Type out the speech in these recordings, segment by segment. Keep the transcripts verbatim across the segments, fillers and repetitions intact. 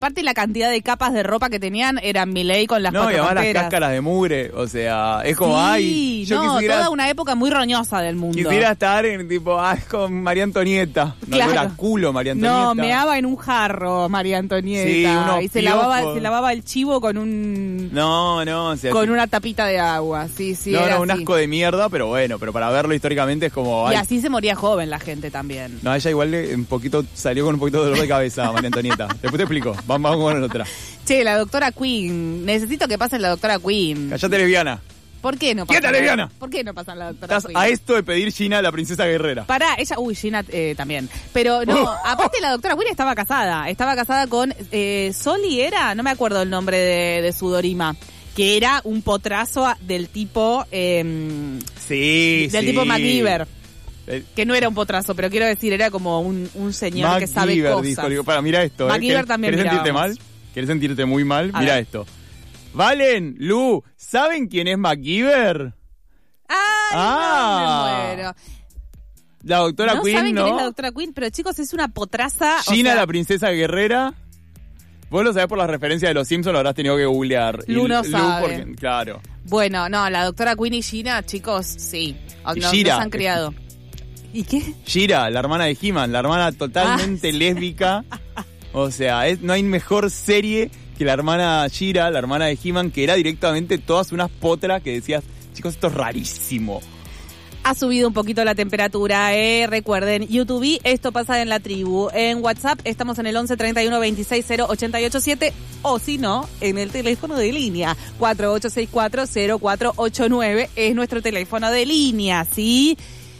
Aparte la cantidad de capas de ropa que tenían eran Milei con las No, cuatro y además fronteras. las cáscaras de mugre, o sea, es como, Sí, ay, yo no, quisiera, toda una época muy roñosa del mundo. quisiera estar en tipo, ay, con María Antonieta. No, Claro. era culo María Antonieta. No, meaba en un jarro María Antonieta. Sí, unos y se lavaba, piojos. se lavaba el chivo con un No, no, o sea, con sí. una tapita de agua. Sí, sí, No, era no, un así. asco de mierda, pero bueno, pero para verlo históricamente es como, Y ay. así se moría joven la gente también. No, ella igual le, un poquito, salió con un poquito de dolor de cabeza, María Antonieta. Después te explico, vamos, vamos con la otra. Che, la doctora Queen. Necesito que pasen la doctora Queen. Callate, lesbiana. ¿Por qué no pasan? ¡Quieta, lesbiana! ¿Por qué no pasan la doctora Estás Queen? a esto de pedir Gina, la princesa guerrera. Pará, ella, uy, Gina eh, también. Pero no, aparte la doctora Queen estaba casada. Estaba casada con eh, Soli, ¿era? No me acuerdo el nombre de, de su Dorima. Que era un potrazo del tipo... Eh, Sí, del sí. tipo MacGyver. El- Que no era un potrazo, pero quiero decir, era como un, un señor que sabe MacGyver, cosas. dijo, digo, para, mira esto. MacGyver ¿eh? ¿Querés- también ¿Querés sentirte mirábamos. mal? ¿Querés sentirte muy mal? A Mira ver. esto. Valen, Lu, ¿saben quién es MacGyver? ¡Ay, Ah. no, me muero! La doctora no Queen, saben ¿no? quién es la doctora Queen, pero chicos, es una potraza. o Gina, sea, la princesa guerrera. Vos lo sabés por la referencia de los Simpsons, lo habrás tenido que googlear. Lu Y no Lu sabe. porque- claro. Bueno, no, la doctora Queen y Gina, chicos, sí. O- Y no- Shira. Nos han criado. ¿Y qué? Shira, la hermana de He-Man, la hermana totalmente Ah, sí. lésbica. O sea, es- no hay mejor serie que la hermana Shira, la hermana de He-Man, que era directamente todas unas potras que decías, chicos, esto es rarísimo. Ha subido un poquito la temperatura, eh. Recuerden, YouTube, esto pasa en la tribu. En WhatsApp estamos en el once treinta y uno veintiséis cero ochenta y ocho siete o si no, en el teléfono de línea cuatro ocho seis cuatro cero cuatro ocho nueve es nuestro teléfono de línea, ¿sí?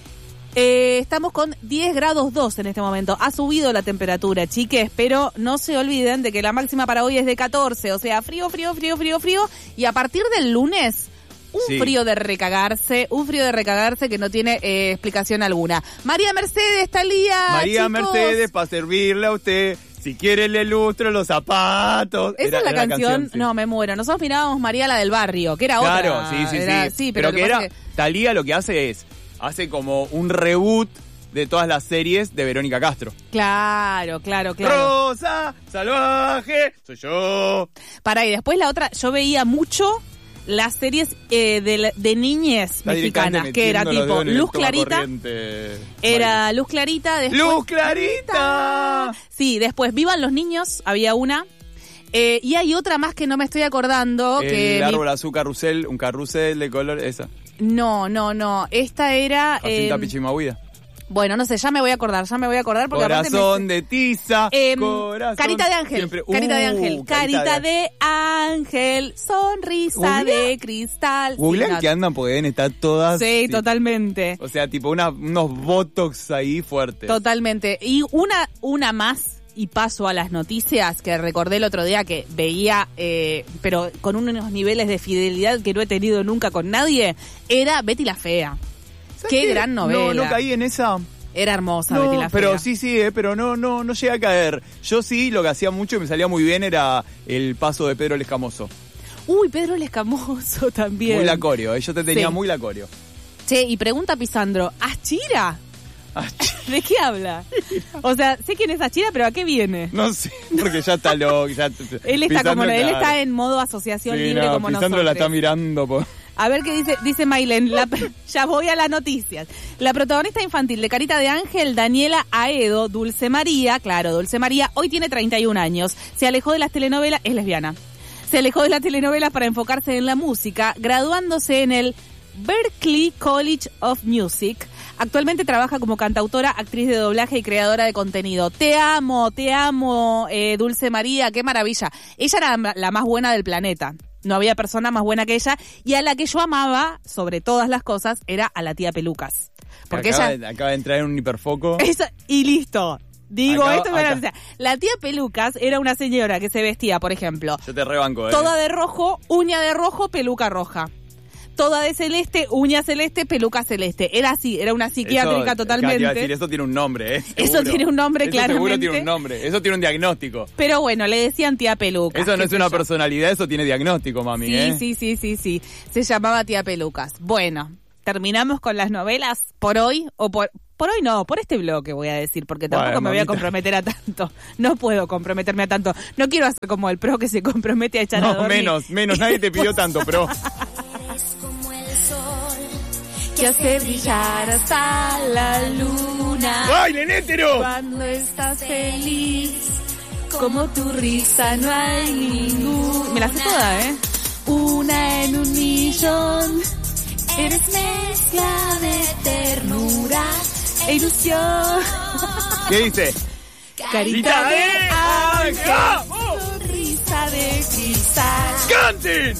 Eh, estamos con diez grados dos en este momento. Ha subido la temperatura, chiques, pero no se olviden de que la máxima para hoy es de catorce, o sea, frío, frío, frío, frío, frío. Y a partir del lunes, un Sí. frío de recagarse, un frío de recagarse que no tiene eh, explicación alguna. María Mercedes, Talía, María chicos. Mercedes, para servirle a usted, si quiere le lustro los zapatos. Esa Era- es la era canción, sí. no, me muero. Nosotros mirábamos María la del barrio, que era Claro, otra. sí, sí, era- sí. pero, pero que lo era, pasa es Talía lo que hace es, hace como un reboot de todas las series de Verónica Castro. Claro, claro, claro. Rosa, salvaje, soy yo. Pará, y después la otra, yo veía mucho las series eh, de, la- de niñez Está directamente mexicanas, que era metiendo los tipo dedos en el Luz toma Clarita, corriente. era Luz Clarita, después... ¡Luz Clarita! Sí, después Vivan los Niños, había una. Eh, y hay otra más que no me estoy acordando. que El mi- árbol azul carrusel, un carrusel de color, esa. No, no, no. Esta era... Jacinta eh, Pichimahuida. bueno, no sé, ya me voy a acordar, ya me voy a acordar. Porque aparte me- Corazón de tiza, Em, corazón... Carita de ángel, siempre- carita de Uh, ángel, carita de ángel, sonrisa ¿Googlea? de cristal. Googlean Sí, no, que andan porque deben estar todas... sí, sí. totalmente, O sea, tipo una, unos botox ahí fuertes. totalmente. Y una, una más, y paso a las noticias, que recordé el otro día que veía, eh, pero con unos niveles de fidelidad que no he tenido nunca con nadie, era Betty la Fea. ¿Sabes Qué gran novela. No, no caí en esa... Era hermosa No, Betty la Fea. pero sí, sí, eh, pero no, no, no llegué a caer. Yo sí, lo que hacía mucho y me salía muy bien era el paso de Pedro el Escamoso. Uy, Pedro el Escamoso también. Muy la coreo, eh, yo te tenía Sí. muy la coreo. Che, y pregunta Pisandro, ¿Achira? Ah, ¿De qué habla? O sea, sé quién es Achira, pero ¿a qué viene? no sé, porque ya está loco. Ya, Él está como él claro. está en modo asociación Sí, libre no, como Pisandro nosotros. la está mirando. Por... A ver qué dice, dice Maylen, la, ya voy a las noticias. La protagonista infantil de Carita de Ángel, Daniela Aedo, Dulce María, claro, Dulce María, hoy tiene treinta y un años, se alejó de las telenovelas, es lesbiana, se alejó de las telenovelas para enfocarse en la música, graduándose en el Berklee College of Music. Actualmente trabaja como cantautora, actriz de doblaje y creadora de contenido. Te amo, te amo, eh, Dulce María, qué maravilla. Ella era la más buena del planeta. No había persona más buena que ella. Y a la que yo amaba, sobre todas las cosas, era a la tía Pelucas. Porque acaba, ella... de- acaba de entrar en un hiperfoco. Esa- y listo. Digo, Acá- esto es una acá. noticia. La tía Pelucas era una señora que se vestía, por ejemplo, Yo te rebanco, eh. toda de rojo, uña de rojo, peluca roja. Toda de celeste, uña celeste, peluca celeste. Era así, era una psiquiátrica Eso, totalmente. te iba a decir, eso tiene un nombre, ¿eh? Eso Seguro. tiene un nombre, Eso seguro claramente. tiene un nombre. Eso tiene un diagnóstico. Pero bueno, le decían tía Pelucas. Eso no qué es sé una yo. personalidad, eso tiene diagnóstico, mami, Sí, ¿eh? sí, sí, sí, sí. Se llamaba tía Pelucas. Bueno, terminamos con las novelas por hoy o por por hoy no, por este bloque voy a decir, porque tampoco Bueno, me voy a mamita. comprometer a tanto. No puedo comprometerme a tanto. No quiero hacer como el pro que se compromete a echar a No, dormir. menos, menos. Nadie te pidió tanto, pero... Que hace brillar hasta la luna. ¡Baile, nétero! Cuando estás feliz, como tu risa no hay ningún... Me la sé toda, ¿eh? Una en un millón. Eres mezcla de ternura e ilusión. ¿Qué dice? Carita de ángel, ¡Vamos! sonrisa de cristal. ¡Canten!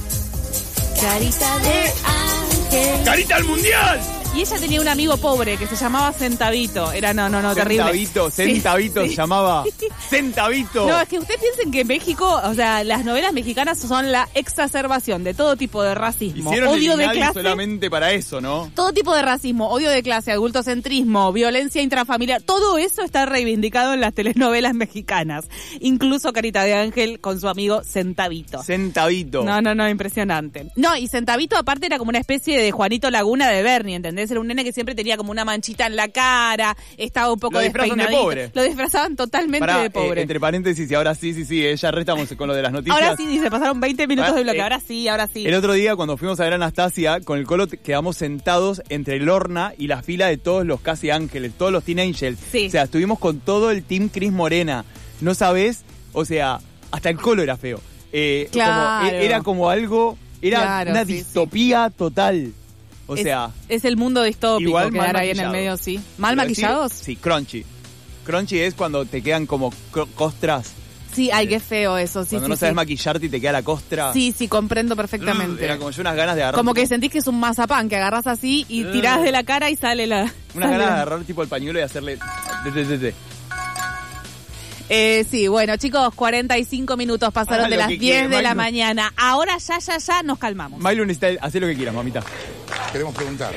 Carita de ángel. ¡Carita al mundial! Y ella tenía un amigo pobre que se llamaba Centavito. Era, no, no, no, terrible. Centavito, Sí, Centavito sí. se llamaba. Centavito. No, es que ustedes piensen que en México, o sea, las novelas mexicanas son la exacerbación de todo tipo de racismo, Hicieron odio el de Inadi clase. solamente para eso, ¿no? Todo tipo de racismo, odio de clase, adultocentrismo, violencia intrafamiliar, todo eso está reivindicado en las telenovelas mexicanas. Incluso Carita de Ángel con su amigo Centavito. Centavito. No, no, no, impresionante. No, y Centavito aparte era como una especie de Juanito Laguna de Bernie, ¿entendés? Era un nene que siempre tenía como una manchita en la cara, estaba un poco Lo disfrazan de despeinadito. pobre. Lo disfrazaban totalmente Pará, de pobre. eh, entre paréntesis, y ahora sí, sí, sí, eh, ya restamos con lo de las noticias. Ahora sí, dice, pasaron veinte minutos Ah, de bloque, eh, ahora sí, ahora sí. El otro día, cuando fuimos a ver a Anastasia, con el Colo te- quedamos sentados entre Lorna y la fila de todos los Casi Ángeles, todos los Teen Angels. Sí. O sea, estuvimos con todo el team Cris Morena. No sabés, o sea, hasta el Colo era feo. Eh, Claro. como- e- era como algo, era Claro, una sí, distopía total. O es, sea, es el mundo distópico igual mal quedar ahí en el maquillados. medio, sí. ¿Mal quiero decir, maquillados? sí, crunchy. Crunchy es cuando te quedan como cro- costras. Sí, ay, qué feo eso, sí, cuando sí, no sabes sí. maquillarte y te queda la costra. Sí, sí, comprendo perfectamente. Era como yo unas ganas de agarrar. Como que sentís que es un mazapán, que agarrás así y tirás de la cara y sale la... Unas sale ganas de la- agarrar tipo el pañuelo y hacerle... de, de, de, de. Eh, sí, bueno, chicos, cuarenta y cinco minutos pasaron Hagan de lo las que diez quieran, de la Mailu. mañana. Ahora ya, ya, ya nos calmamos. Mailu necesita hacer lo que quieras, mamita. Queremos preguntar.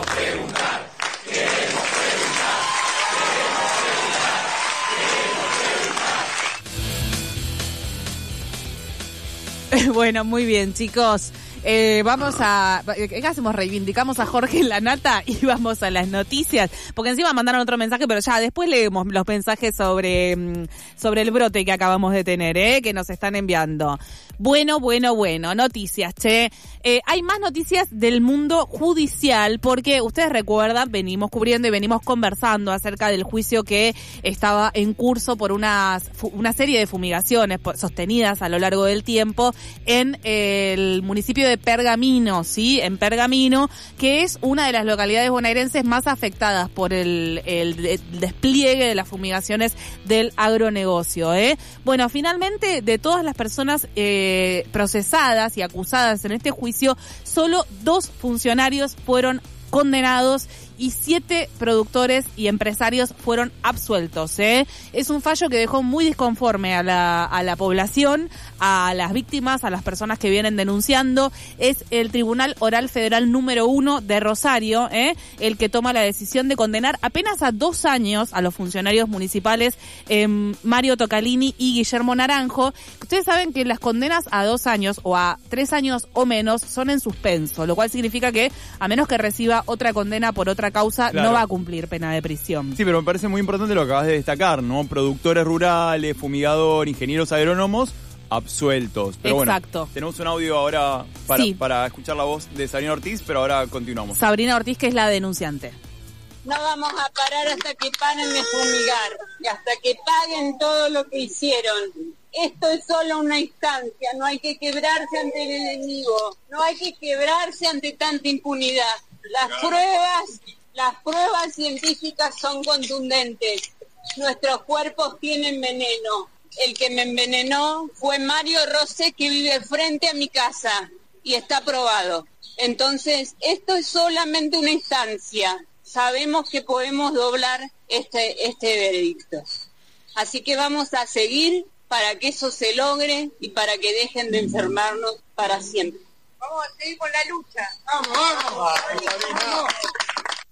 Bueno, muy bien, chicos. Eh, vamos a... ¿Qué hacemos? Reivindicamos a Jorge en la nata y vamos a las noticias. Porque encima mandaron otro mensaje, pero ya después leemos los mensajes sobre, mm, sobre el brote que acabamos de tener, ¿eh? Que nos están enviando. Bueno, bueno, bueno. Noticias, che. Eh, hay más noticias del mundo judicial porque ustedes recuerdan, venimos cubriendo y venimos conversando acerca del juicio que estaba en curso por unas, fu- una serie de fumigaciones por- sostenidas a lo largo del tiempo en el municipio de Pergamino, ¿sí? En Pergamino, que es una de las localidades bonaerenses más afectadas por el, el de- despliegue de las fumigaciones del agronegocio, ¿eh? Bueno, finalmente, de todas las personas eh, procesadas y acusadas en este juicio, solo dos funcionarios fueron condenados y siete productores y empresarios fueron absueltos, ¿eh? Es un fallo que dejó muy disconforme a la, a la población, a las víctimas, a las personas que vienen denunciando. Es el Tribunal Oral Federal número uno de Rosario, ¿eh? El que toma la decisión de condenar apenas a dos años a los funcionarios municipales eh, Mario Tocalini y Guillermo Naranjo. Ustedes saben que las condenas a dos años o a tres años o menos son en suspenso, lo cual significa que a menos que reciba otra condena por otra causa, Claro. no va a cumplir pena de prisión. Sí, pero me parece muy importante lo que acabas de destacar, ¿no? Productores rurales, fumigador, ingenieros agrónomos, absueltos. Pero Exacto. bueno, tenemos un audio ahora para, Sí. para escuchar la voz de Sabrina Ortiz, pero ahora continuamos. Sabrina Ortiz, que es la denunciante. No vamos a parar hasta que paren de fumigar y hasta que paguen todo lo que hicieron. Esto es solo una instancia, no hay que quebrarse ante el enemigo, no hay que quebrarse ante tanta impunidad. Las pruebas, las pruebas científicas son contundentes. Nuestros cuerpos tienen veneno. El que me envenenó fue Mario Rosé, que vive frente a mi casa y está probado. Entonces, esto es solamente una instancia. Sabemos que podemos doblar este, este veredicto. Así que vamos a seguir para que eso se logre y para que dejen de enfermarnos para siempre. Vamos a seguir con la lucha. Vamos, vamos.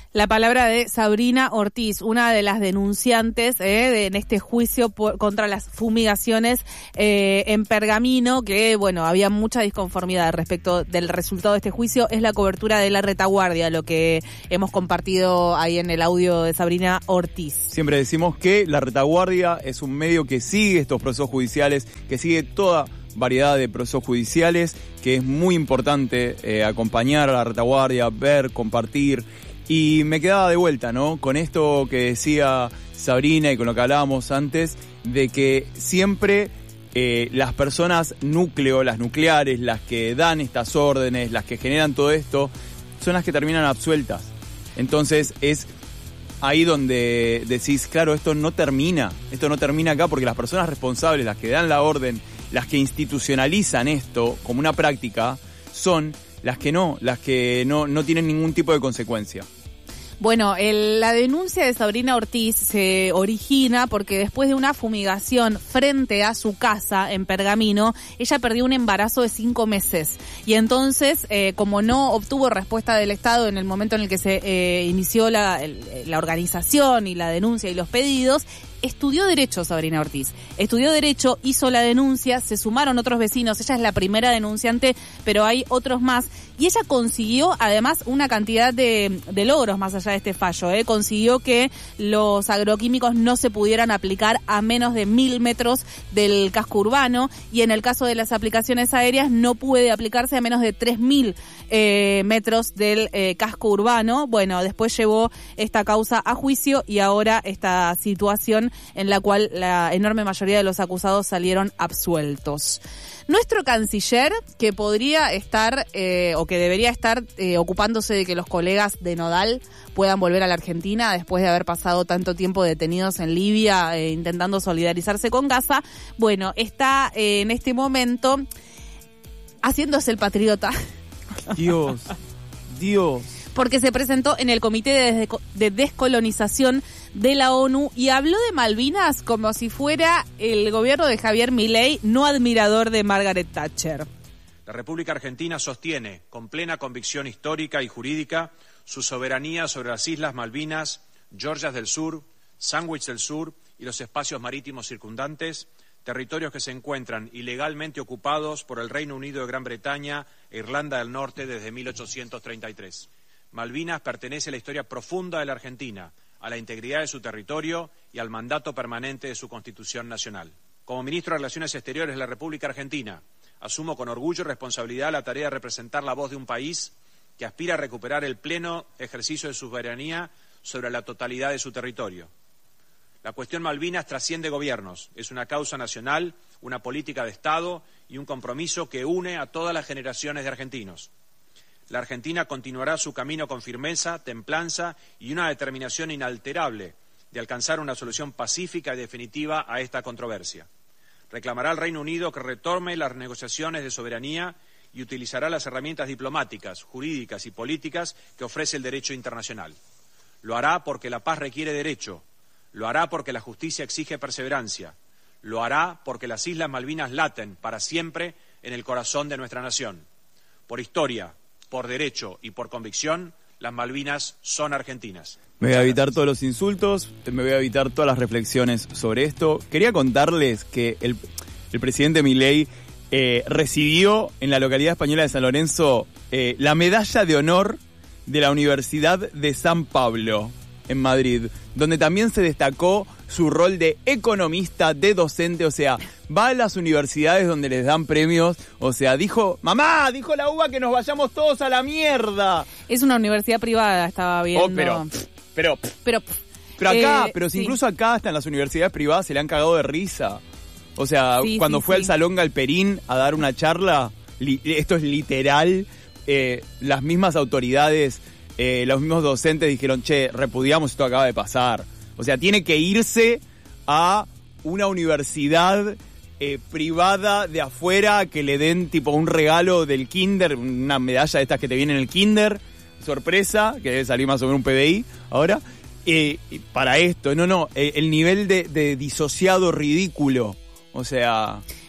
La palabra de Sabrina Ortiz, una de las denunciantes eh, de, en este juicio por, contra las fumigaciones eh, en Pergamino, que bueno, había mucha disconformidad respecto del resultado de este juicio. Es la cobertura de La Retaguardia, lo que hemos compartido ahí en el audio de Sabrina Ortiz. Siempre decimos que La Retaguardia es un medio que sigue estos procesos judiciales, que sigue toda variedad de procesos judiciales, que es muy importante eh, acompañar a La Retaguardia, ver, compartir. Y me quedaba de vuelta, ¿no? Con esto que decía Sabrina y con lo que hablábamos antes, de que siempre eh, las personas núcleo, las nucleares, las que dan estas órdenes, las que generan todo esto, son las que terminan absueltas. Entonces es ahí donde decís, claro, esto no termina, esto no termina acá, porque las personas responsables, las que dan la orden, las que institucionalizan esto como una práctica, son las que no, las que no, no tienen ningún tipo de consecuencia. Bueno, el, la denuncia de Sabrina Ortiz se origina porque después de una fumigación frente a su casa en Pergamino, ella perdió un embarazo de cinco meses. Y entonces, eh, como no obtuvo respuesta del Estado en el momento en el que se eh, inició la, el, la organización y la denuncia y los pedidos, estudió Derecho Sabrina Ortiz. Estudió Derecho, hizo la denuncia, se sumaron otros vecinos, ella es la primera denunciante, pero hay otros más. Y ella consiguió además una cantidad de, de logros más allá de este fallo. ¿eh? Consiguió que los agroquímicos no se pudieran aplicar a menos de mil metros del casco urbano, y en el caso de las aplicaciones aéreas no puede aplicarse a menos de tres mil eh, metros del eh, casco urbano. Bueno, después llevó esta causa a juicio y ahora esta situación en la cual la enorme mayoría de los acusados salieron absueltos. Nuestro canciller, que podría estar eh, o que debería estar eh, ocupándose de que los colegas de Nodal puedan volver a la Argentina después de haber pasado tanto tiempo detenidos en Libia eh, intentando solidarizarse con Gaza, bueno, está eh, en este momento haciéndose el patriota. Dios, Dios. Porque se presentó en el Comité de, Desco- de Descolonización de la ONU y habló de Malvinas como si fuera el gobierno de Javier Milei, no admirador de Margaret Thatcher. La República Argentina sostiene, con plena convicción histórica y jurídica, su soberanía sobre las Islas Malvinas, Georgias del Sur, Sandwich del Sur y los espacios marítimos circundantes, territorios que se encuentran ilegalmente ocupados por el Reino Unido de Gran Bretaña e Irlanda del Norte desde mil ochocientos treinta y tres. Malvinas pertenece a la historia profunda de la Argentina, a la integridad de su territorio y al mandato permanente de su Constitución Nacional. Como ministro de Relaciones Exteriores de la República Argentina, asumo con orgullo y responsabilidad la tarea de representar la voz de un país que aspira a recuperar el pleno ejercicio de su soberanía sobre la totalidad de su territorio. La cuestión Malvinas trasciende gobiernos, es una causa nacional, una política de Estado y un compromiso que une a todas las generaciones de argentinos. La Argentina continuará su camino con firmeza, templanza y una determinación inalterable de alcanzar una solución pacífica y definitiva a esta controversia. Reclamará al Reino Unido que retome las negociaciones de soberanía y utilizará las herramientas diplomáticas, jurídicas y políticas que ofrece el derecho internacional. Lo hará porque la paz requiere derecho, lo hará porque la justicia exige perseverancia, lo hará porque las Islas Malvinas laten para siempre en el corazón de nuestra nación. Por historia, por derecho y por convicción, las Malvinas son argentinas. Me voy a evitar todos los insultos, me voy a evitar todas las reflexiones sobre esto. Quería contarles que el, el presidente Milei eh, recibió en la localidad española de San Lorenzo eh, la medalla de honor de la Universidad de San Pablo en Madrid, donde también se destacó su rol de economista, de docente, o sea, va a las universidades donde les dan premios, o sea, dijo, mamá, dijo la U B A que nos vayamos todos a la mierda. Es una universidad privada, estaba viendo. Oh, pero, pero, pero, pero acá, eh, pero si sí. incluso acá hasta en las universidades privadas se le han cagado de risa. O sea, sí, cuando sí, fue sí. al Salón Galperín a dar una charla, li, esto es literal, eh, las mismas autoridades, eh, los mismos docentes dijeron, che, repudiamos, esto acaba de pasar. O sea, tiene que irse a una universidad eh, privada de afuera que le den tipo un regalo del kinder, una medalla de estas que te vienen en el kinder, sorpresa, que debe salir más o menos un P B I ahora, eh, para esto. No, no, eh, el nivel de, de disociado ridículo, o sea...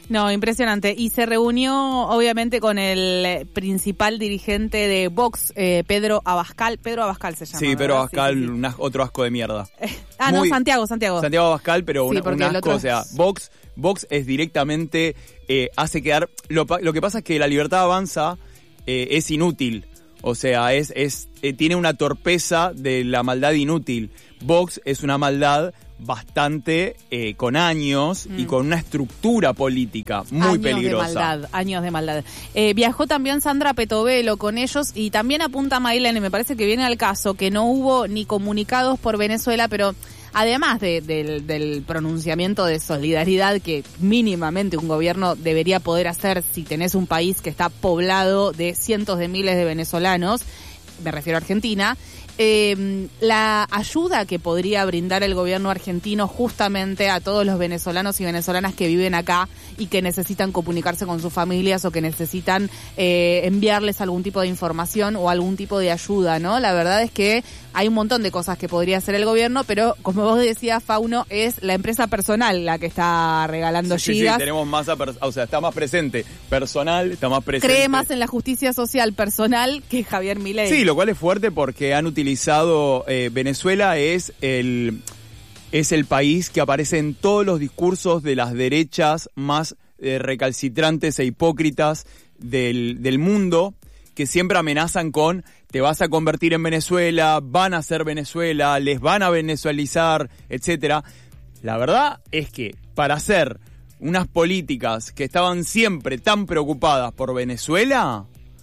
No, impresionante. Y se reunió, obviamente, con el principal dirigente de Vox, eh, Pedro Abascal. Pedro Abascal se llama. Sí, Pedro ¿verdad? Abascal, sí, sí, sí. Un as- otro asco de mierda. ah, Muy- no, Santiago, Santiago. Santiago Abascal, pero Sí, una- porque un el asco, otro o sea, es- Vox, Vox es directamente, eh, hace quedar, lo, pa- lo que pasa es que la Libertad Avanza eh, es inútil, o sea, es, es eh, tiene una torpeza de la maldad inútil. Vox es una maldad bastante eh, con años Mm. y con una estructura política muy años peligrosa. de maldad, años de maldad. Eh, viajó también Sandra Petovelo con ellos y también apunta Maylen, y me parece que viene al caso, que no hubo ni comunicados por Venezuela, pero además de, del, del pronunciamiento de solidaridad que mínimamente un gobierno debería poder hacer si tenés un país que está poblado de cientos de miles de venezolanos, me refiero a Argentina, eh, la ayuda que podría brindar el gobierno argentino justamente a todos los venezolanos y venezolanas que viven acá y que necesitan comunicarse con sus familias o que necesitan eh, enviarles algún tipo de información o algún tipo de ayuda, ¿no? La verdad es que hay un montón de cosas que podría hacer el gobierno, pero como vos decías, Fauno, es la empresa personal la que está regalando Sí, sí, gigas. sí, tenemos más, o sea, está más presente personal, está más presente. Cree más en la justicia social personal que Javier Milei. Sí, lo cual es fuerte porque han utilizado, eh, Venezuela es el, es el país que aparece en todos los discursos de las derechas más eh, recalcitrantes e hipócritas del, del mundo, que siempre amenazan con te vas a convertir en Venezuela, van a ser Venezuela, les van a venezuelizar, etcétera. La verdad es que para hacer unas políticas que estaban siempre tan preocupadas por Venezuela,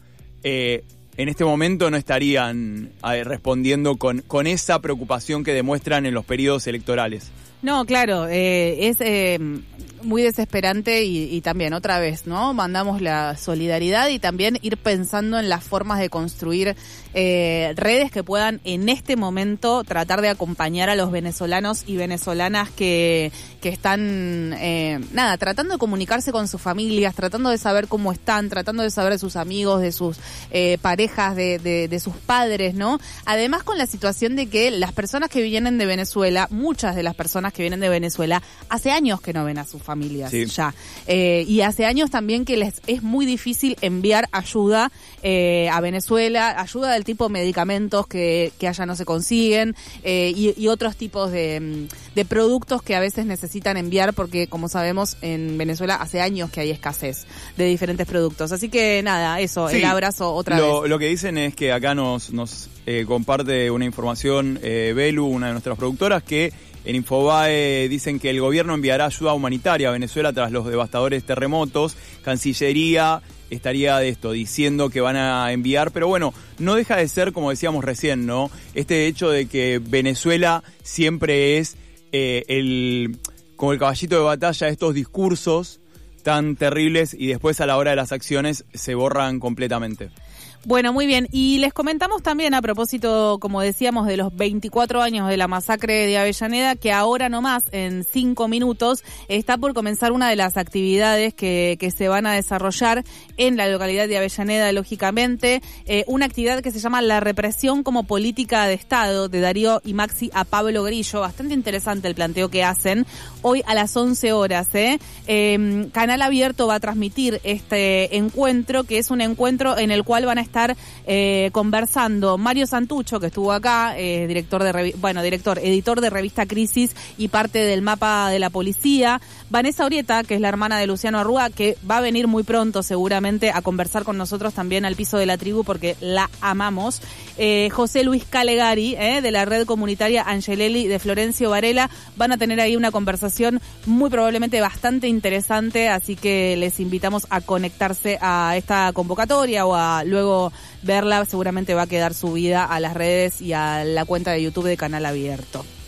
eh, en este momento no estarían eh, respondiendo con, con esa preocupación que demuestran en los periodos electorales. No, claro, eh, es eh, muy desesperante y, y también otra vez, ¿no? Mandamos la solidaridad y también ir pensando en las formas de construir eh, redes que puedan en este momento tratar de acompañar a los venezolanos y venezolanas que, que están, eh, nada, tratando de comunicarse con sus familias, tratando de saber cómo están, tratando de saber de sus amigos, de sus eh, parejas, de, de, de sus padres, ¿no? Además con la situación de que las personas que vienen de Venezuela, muchas de las personas que vienen de Venezuela, hace años que no ven a sus familias Sí. ya. Eh, y hace años también que les es muy difícil enviar ayuda eh, a Venezuela, ayuda del tipo medicamentos que, que allá no se consiguen eh, y, y otros tipos de, de productos que a veces necesitan enviar porque, como sabemos, en Venezuela hace años que hay escasez de diferentes productos. Así que nada, eso, Sí, el abrazo otra lo, vez. Lo que dicen es que acá nos, nos eh, comparte una información eh, Belu, una de nuestras productoras, que en Infobae dicen que el gobierno enviará ayuda humanitaria a Venezuela tras los devastadores terremotos. Cancillería estaría de esto, diciendo que van a enviar, pero bueno, no deja de ser, como decíamos recién, ¿no? Este hecho de que Venezuela siempre es eh, el como el caballito de batalla de estos discursos tan terribles y después a la hora de las acciones se borran completamente. Bueno, muy bien. Y les comentamos también a propósito, como decíamos, de los veinticuatro años de la masacre de Avellaneda, que ahora nomás, en cinco minutos, está por comenzar una de las actividades que, que se van a desarrollar en la localidad de Avellaneda, lógicamente. Eh, una actividad que se llama La represión como política de Estado, de Darío y Maxi a Pablo Grillo. Bastante interesante el planteo que hacen. Hoy a las once horas, ¿eh? Eh, Canal Abierto va a transmitir este encuentro, que es un encuentro en el cual van a estar estar eh, conversando Mario Santucho, que estuvo acá, eh, director de revi- bueno, director, editor de revista Crisis y parte del mapa de la policía, Vanessa Orieta, que es la hermana de Luciano Arrua, que va a venir muy pronto seguramente a conversar con nosotros también al piso de la tribu porque la amamos, eh, José Luis Calegari, eh, de la red comunitaria Angelelli de Florencio Varela, van a tener ahí una conversación muy probablemente bastante interesante, así que les invitamos a conectarse a esta convocatoria o a luego verla, seguramente va a quedar subida a las redes y a la cuenta de YouTube de Canal Abierto.